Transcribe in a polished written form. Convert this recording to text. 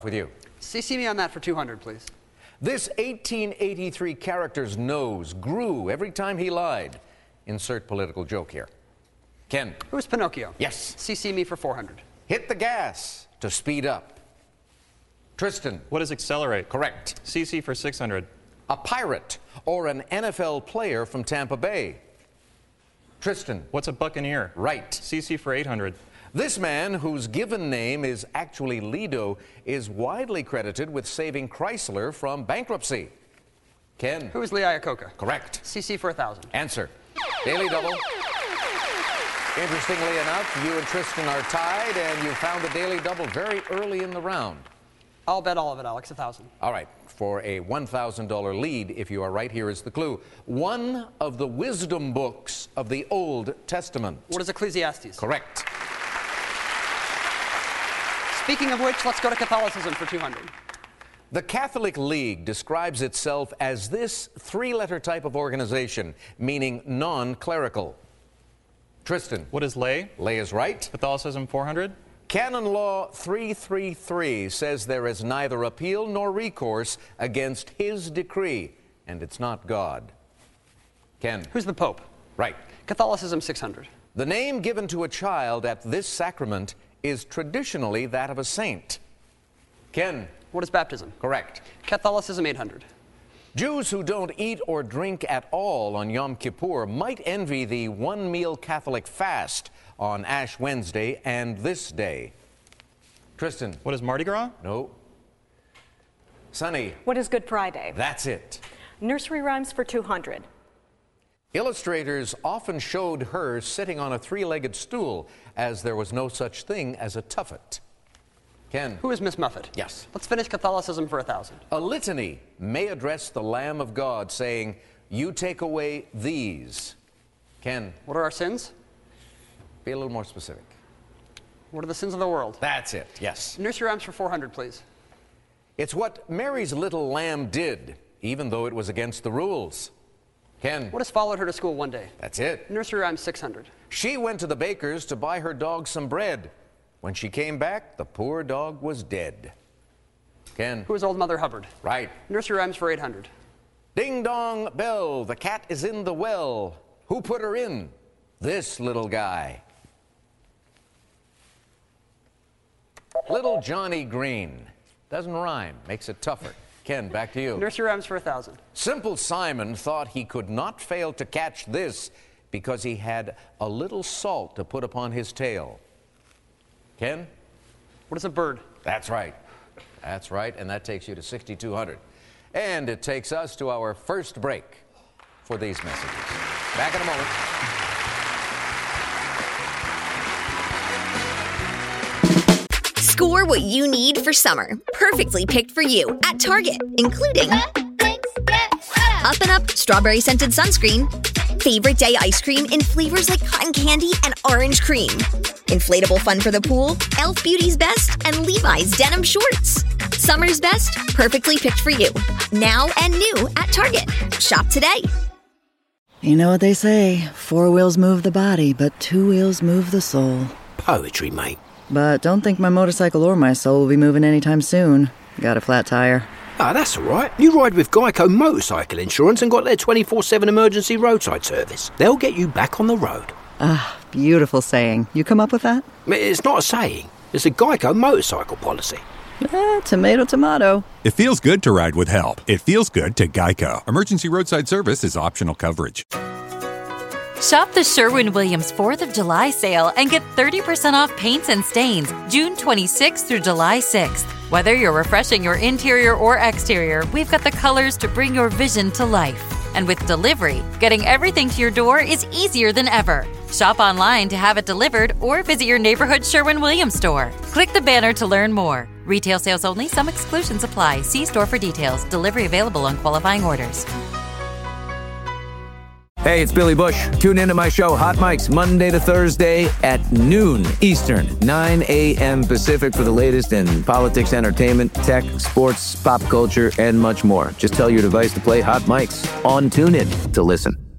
with you. CC me on that for 200, please. This 1883 character's nose grew every time he lied. Insert political joke here. Ken. Who's Pinocchio? Yes. CC me for 400. Hit the gas to speed up. Tristan. What is accelerate? Correct. CC for 600. A pirate or an NFL player from Tampa Bay. Tristan. What's a buccaneer? Right. CC for 800. This man, whose given name is actually Lido, is widely credited with saving Chrysler from bankruptcy. Ken. Who is Lee Iacocca? Correct. CC for 1,000. Answer. Daily double. Interestingly enough, you and Tristan are tied, and you found the daily double very early in the round. I'll bet all of it, Alex. 1,000. All right. For a $1,000 lead, if you are right, here is the clue. One of the wisdom books of the Old Testament. What is Ecclesiastes? Correct. Speaking of which, let's go to Catholicism for 200. The Catholic League describes itself as this three-letter type of organization, meaning non-clerical. Tristan. What is lay? Lay is right. Catholicism 400. Canon Law 333 says there is neither appeal nor recourse against his decree, and it's not God. Ken. Who's the Pope? Right. Catholicism 600. The name given to a child at this sacrament is traditionally that of a saint. Ken. What is baptism? Correct. Catholicism 800. Jews who don't eat or drink at all on Yom Kippur might envy the one-meal Catholic fast on Ash Wednesday and this day. Tristan. What is Mardi Gras? No. Sunny. What is Good Friday? That's it. Nursery rhymes for 200. Illustrators often showed her sitting on a three-legged stool, as there was no such thing as a tuffet. Ken. Who is Miss Muffet? Yes. Let's finish Catholicism for 1,000. A litany may address the Lamb of God, saying, "You take away these." Ken. What are our sins? Be a little more specific. What are the sins of the world? That's it, yes. Nursery rhymes for 400, please. It's what Mary's little lamb did, even though it was against the rules. Ken. What has followed her to school one day? That's it. Nursery rhymes 600. She went to the baker's to buy her dog some bread. When she came back, the poor dog was dead. Ken. Who is Old Mother Hubbard? Right. Nursery rhymes for 800. Ding dong bell, the cat is in the well. Who put her in? This little guy. Little Johnny Green. Doesn't rhyme, makes it tougher. Ken, back to you. Nursery rhymes for 1,000. Simple Simon thought he could not fail to catch this because he had a little salt to put upon his tail. Ken? What is a bird? That's right. That's right, and that takes you to 6,200. And it takes us to our first break for these messages. Back in a moment. Score what you need for summer. Perfectly picked for you at Target, including Up and Up strawberry scented sunscreen, favorite day ice cream in flavors like cotton candy and orange cream, inflatable fun for the pool, Elf Beauty's Best, and Levi's denim shorts. Summer's best, perfectly picked for you. Now and new at Target. Shop today. You know what they say, 4 wheels move the body, but 2 wheels move the soul. Poetry, mate. But don't think my motorcycle or my soul will be moving anytime soon. Got a flat tire. Ah, that's all right. You ride with Geico Motorcycle Insurance and got their 24/7 emergency roadside service. They'll get you back on the road. Ah, beautiful saying. You come up with that? It's not a saying. It's a Geico motorcycle policy. Tomato, tomato. It feels good to ride with help. It feels good to Geico. Emergency roadside service is optional coverage. Shop the Sherwin-Williams 4th of July sale and get 30% off paints and stains June 26th through July 6th. Whether you're refreshing your interior or exterior, we've got the colors to bring your vision to life. And with delivery, getting everything to your door is easier than ever. Shop online to have it delivered or visit your neighborhood Sherwin-Williams store. Click the banner to learn more. Retail sales only. Some exclusions apply. See store for details. Delivery available on qualifying orders. Hey, it's Billy Bush. Tune into my show, Hot Mics, Monday to Thursday at noon Eastern, 9 a.m. Pacific for the latest in politics, entertainment, tech, sports, pop culture, and much more. Just tell your device to play Hot Mics on TuneIn to listen.